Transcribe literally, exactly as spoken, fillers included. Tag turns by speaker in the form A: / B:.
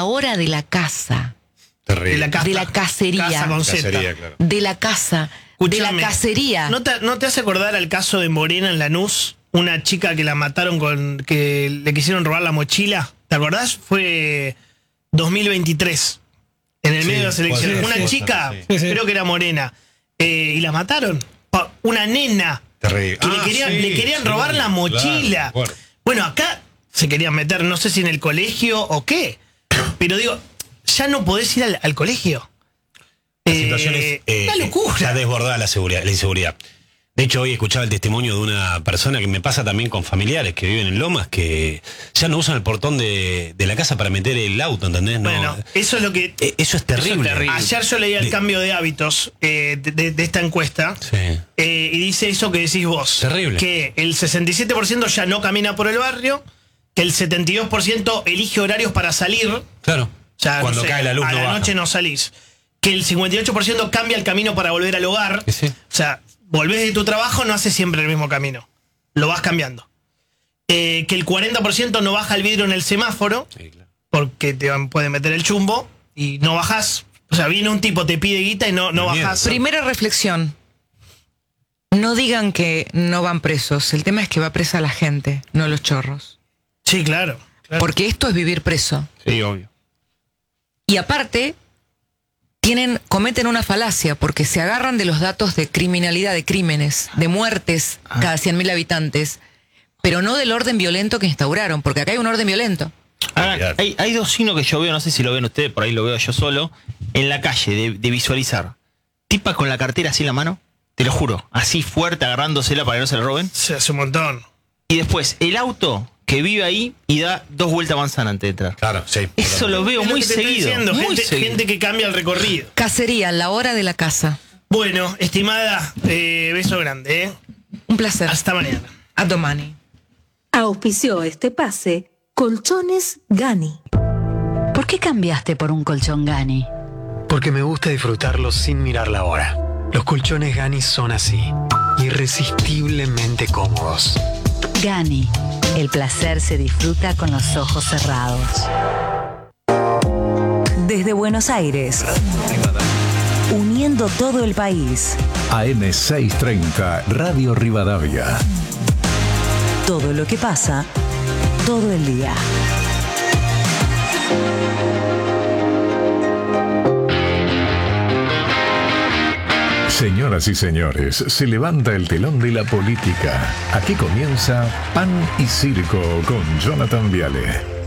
A: la hora de la casa.
B: Terrible.
C: De la, casta,
A: de la cacería.
C: Casa con Z.
B: Cacería, claro.
A: De la casa.
C: Escuchame,
A: de la cacería.
C: ¿no te, ¿No te hace acordar al caso de Morena en Lanús? Una chica que la mataron con... que le quisieron robar la mochila. ¿Te acordás? Fue dos mil veintitrés. En el
B: Sí,
C: medio de las elecciones.
B: sí,
C: Una
B: sí,
C: chica,
B: sí.
C: creo que era morena. Eh, y la mataron. Pa- Una nena.
B: Terrible.
C: Que le
B: Ah,
C: querían,
B: sí,
C: le querían
B: sí,
C: robar la mochila.
B: claro, bueno.
C: Bueno, acá se querían meter, no sé si en el colegio o qué. Pero digo, ya no podés ir al, al colegio.
B: La
C: Eh,
B: situación es eh,
C: una locura.
B: ya desbordada la seguridad, la inseguridad. De hecho, hoy escuchaba el testimonio de una persona que me pasa también con familiares que viven en Lomas, que ya no usan el portón de, de la casa para meter el auto, ¿entendés? No,
C: Bueno, eso es lo que...
B: eh, eso es terrible.
D: terrible.
C: Ayer yo leía el
B: De-
C: cambio de hábitos eh, de, de- de esta encuesta.
B: Sí.
C: eh, y dice eso que decís vos.
B: Terrible.
C: Que el sesenta y siete por ciento ya no camina por el barrio, que el setenta y dos por ciento elige horarios para salir.
B: Claro.
C: O sea,
B: Cuando
C: no sé,
B: cae la luz
C: a
B: no
C: la
B: baja.
C: noche no salís. Que el cincuenta y ocho por ciento cambia el camino para volver al hogar.
B: Sí, sí.
C: O sea, volvés de tu trabajo, no haces siempre el mismo camino. Lo vas cambiando. Eh, que el cuarenta por ciento no baja el vidrio en el semáforo,
B: Sí, claro.
C: porque te van- puede meter el chumbo, y no bajás. O sea, viene un tipo, te pide guita y no, no
B: Qué miedo.
C: bajás.
A: Primera reflexión. No digan que no van presos. El tema es que va presa la gente, no los chorros.
C: Sí, claro. claro.
A: Porque esto es vivir preso.
D: Sí, obvio.
A: Y aparte, tienen, cometen una falacia porque se agarran de los datos de criminalidad, de crímenes, de muertes cada cien mil habitantes, pero no del orden violento que instauraron, porque acá hay un orden violento.
D: Ahora, hay, hay dos signos que yo veo, no sé si lo ven ustedes, por ahí lo veo yo solo, en la calle, de, de visualizar. Tipa con la cartera así en la mano, te lo juro, así fuerte, agarrándosela para que no se la roben.
C: Se hace un montón.
D: Y después, el auto que vive ahí y da dos vueltas a manzana antes de entrar.
B: Claro, sí.
D: Eso lo veo
C: Es lo
D: muy
C: que te estoy
D: seguido.
C: diciendo,
D: muy
C: gente,
D: seguido.
C: gente que cambia el recorrido.
A: Cacería, la hora de la casa.
C: Bueno, estimada, eh, beso grande, ¿eh?
A: Un placer.
C: Hasta mañana.
A: A domani.
E: Auspició este pase Colchones Gani.
F: ¿Por qué cambiaste por un colchón Gani?
G: Porque me gusta disfrutarlo sin mirar la hora. Los colchones Gani son así, irresistiblemente cómodos.
F: Gani, el placer se disfruta con los ojos cerrados. Desde Buenos Aires, uniendo todo el país.
H: A M seiscientos treinta, Radio Rivadavia.
F: Todo lo que pasa, todo el día.
H: Señoras y señores, se levanta el telón de la política. Aquí comienza Pan y Circo con Jonathan Viale.